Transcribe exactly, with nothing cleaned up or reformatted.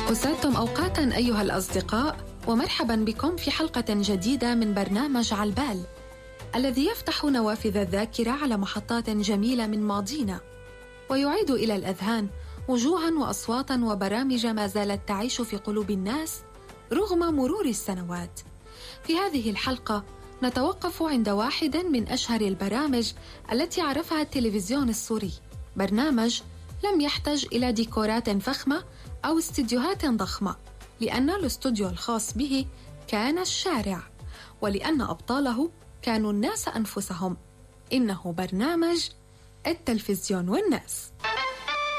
أسعدتم أوقاتاً أيها الأصدقاء، ومرحباً بكم في حلقة جديدة من برنامج عالبال الذي يفتح نوافذ الذاكرة على محطات جميلة من ماضينا، ويعيد إلى الأذهان وجوهاً وأصواتاً وبرامج ما زالت تعيش في قلوب الناس رغم مرور السنوات. في هذه الحلقة نتوقف عند واحد من أشهر البرامج التي عرفها التلفزيون السوري، برنامج لم يحتج إلى ديكورات فخمة أو استديوهات ضخمة، لأن الاستوديو الخاص به كان الشارع، ولأن أبطاله كانوا الناس أنفسهم. إنه برنامج التلفزيون والناس.